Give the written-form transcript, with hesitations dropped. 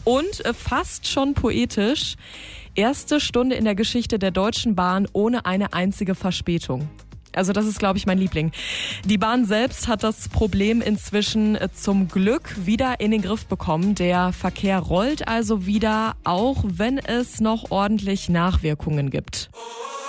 Und fast schon poetisch. Erste Stunde in der Geschichte der Deutschen Bahn ohne eine einzige Verspätung. Also das ist, glaube ich, mein Liebling. Die Bahn selbst hat das Problem inzwischen zum Glück wieder in den Griff bekommen. Der Verkehr rollt also wieder, auch wenn es noch ordentlich Nachwirkungen gibt.